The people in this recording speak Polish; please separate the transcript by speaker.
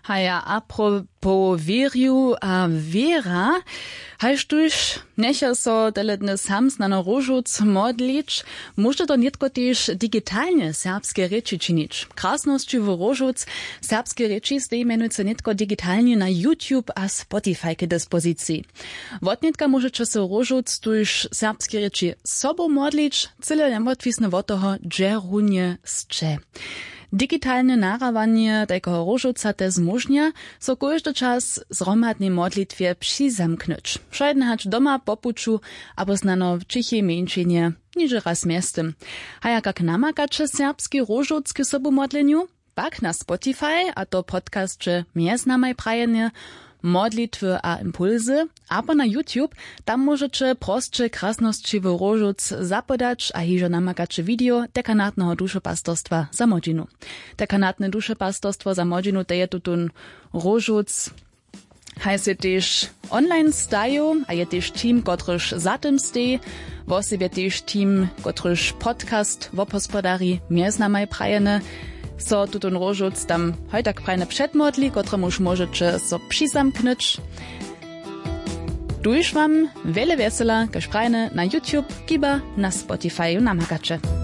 Speaker 1: Haja, apropos Veriu a Vera, hajš tuž necha so teledne sams na Rožuc modlić, może to nietko też digitalnie serbskie reči činić. Krasności w Rožuc serbskie reči zdejmenujce nietko digitalnie na YouTube a Spotify k dyspozycji. Wotnitka możecie so Rožuc tuž serbskie reči sobą modlić, cyle nemotwisne od toho dżerunie scze. Digitalne narawanie tego Rožuca te zmożnia, so każdy czas zromadnej modlitwie przyzamknąć. Szajden hać doma po puczu, abo znano w cichej mieńczynie, niže raz miastem. A jak namakacze serbski Rožuc k sobu modleniu? Pak na Spotify, a to podcast, czy miesnamaj prajenie, modlitwy a impulsy, abo na YouTube, tam możecie prostsze krasności w Rožuc zapodać, a hižo namakacze video dekanatnego duszopastorstwa za Modzinu. Dekanatne duszopastorstwo za Modzinu to je tutun Rožuc, haj se też online stają, a je też team, kotryż za tym stej, wo sobie też team, kotryż podcast wopospodari miesnamaj prajene, so tutun Rožuc tam hojtak prajne przedmodli, kotremuž możecie so przyzamknąć. Tuž wam wiele wesela, kaž prajne na YouTube, kiba na Spotify namakacze.